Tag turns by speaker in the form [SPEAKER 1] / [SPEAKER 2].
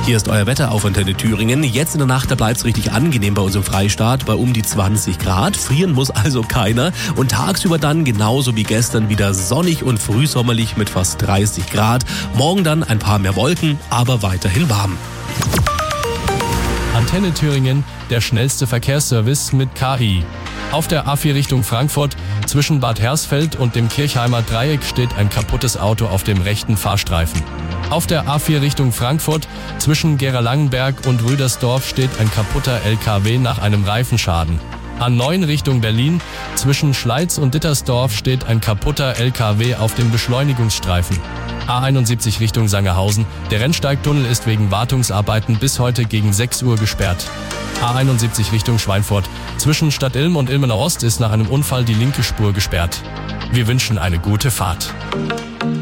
[SPEAKER 1] Hier ist euer Wetter auf Antenne Thüringen. Jetzt in der Nacht, da bleibt es richtig angenehm bei uns im Freistaat, bei um die 20 Grad. Frieren muss also keiner. Und tagsüber dann genauso wie gestern wieder sonnig und frühsommerlich mit fast 30 Grad. Morgen dann ein paar mehr Wolken, aber weiterhin warm.
[SPEAKER 2] Antenne Thüringen, der schnellste Verkehrsservice mit KI. Auf der A4 Richtung Frankfurt zwischen Bad Hersfeld und dem Kirchheimer Dreieck steht ein kaputtes Auto auf dem rechten Fahrstreifen. Auf der A4 Richtung Frankfurt zwischen Gera-Langenberg und Rüdersdorf steht ein kaputter LKW nach einem Reifenschaden. A9 Richtung Berlin zwischen Schleiz und Dittersdorf steht ein kaputter LKW auf dem Beschleunigungsstreifen. A71 Richtung Sangerhausen. Der Rennsteigtunnel ist wegen Wartungsarbeiten bis heute gegen 6 Uhr gesperrt. A71 Richtung Schweinfurt. Zwischen Stadtilm und Ilmenau Ost ist nach einem Unfall die linke Spur gesperrt. Wir wünschen eine gute Fahrt.